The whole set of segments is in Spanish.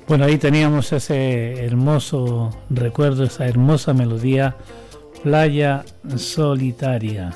Bueno, ahí teníamos ese hermoso recuerdo, esa hermosa melodía, Playa Solitaria.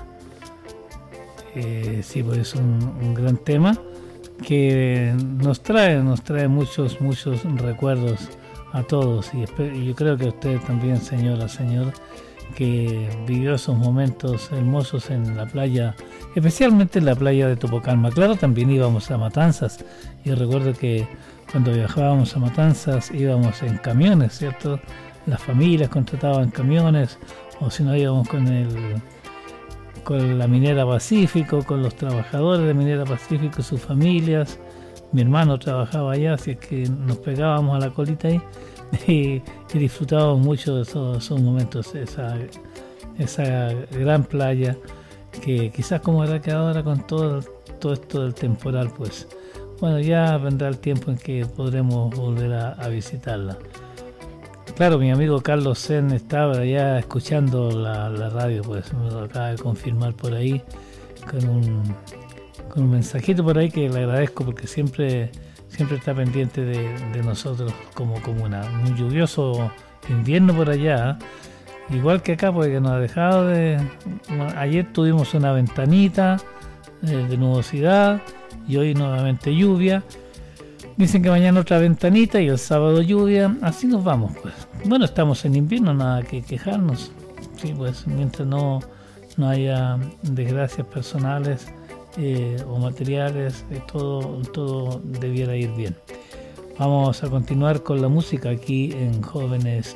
Sí, pues es un gran tema que nos trae muchos recuerdos a todos, y yo creo que usted también, señora, señor, que vivió esos momentos hermosos en la playa, especialmente en la playa de Topocalma. Claro, también íbamos a Matanzas. Yo recuerdo que cuando viajábamos a Matanzas íbamos en camiones, ¿cierto? Las familias contrataban camiones, o si no íbamos con la Minera Pacífico, con los trabajadores de Minera Pacífico y sus familias. Mi hermano trabajaba allá, así es que nos pegábamos a la colita ahí y disfrutábamos mucho de esos momentos, esa gran playa que quizás como habrá quedado ahora con todo esto del temporal, pues bueno, ya vendrá el tiempo en que podremos volver a visitarla. Claro, mi amigo Carlos Sen estaba allá escuchando la radio, pues me lo acaba de confirmar por ahí con un mensajito por ahí que le agradezco, porque siempre está pendiente de nosotros como comuna. Un lluvioso invierno por allá, igual que acá, porque nos ha dejado ayer tuvimos una ventanita de nubosidad y hoy nuevamente lluvia. Dicen que mañana otra ventanita y el sábado lluvia. Así nos vamos, pues. Bueno, estamos en invierno, nada que quejarnos. Sí, pues mientras no haya desgracias personales o materiales, todo debiera ir bien. Vamos a continuar con la música aquí en Jóvenes